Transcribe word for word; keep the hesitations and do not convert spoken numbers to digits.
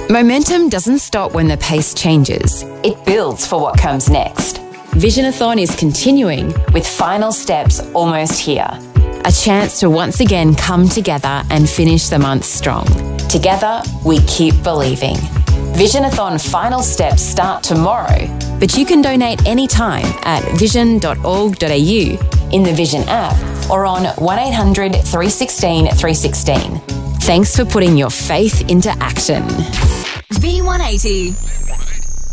Momentum doesn't stop when the pace changes. It builds for what comes next. Visionathon is continuing with final steps almost here. A chance to once again come together and finish the month strong. Together, we keep believing. Visionathon final steps start tomorrow, but you can donate anytime at vision dot org dot a u, in the Vision app, or on one eight hundred three one six three one six. Thanks for putting your faith into action. V one eighty.